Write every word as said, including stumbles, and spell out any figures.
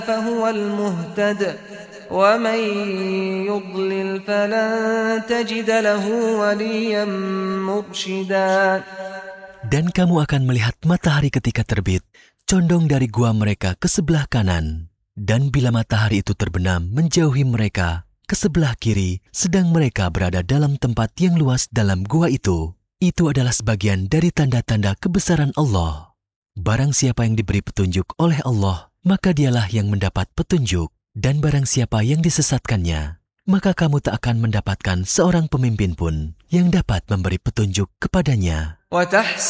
فهو المهتد ومن يضلل فلن تجد له وليا مرشدا. Dan kamu akan melihat matahari ketika terbit, condong dari gua mereka ke sebelah kanan. Dan bila matahari itu terbenam menjauhi mereka ke sebelah kiri, sedang mereka berada dalam tempat yang luas dalam gua itu. Itu adalah sebagian dari tanda-tanda kebesaran Allah. Barang siapa yang diberi petunjuk oleh Allah, maka dialah yang mendapat petunjuk. Dan barang siapa yang disesatkannya, maka kamu tak akan mendapatkan seorang pemimpin pun yang dapat memberi petunjuk kepadanya.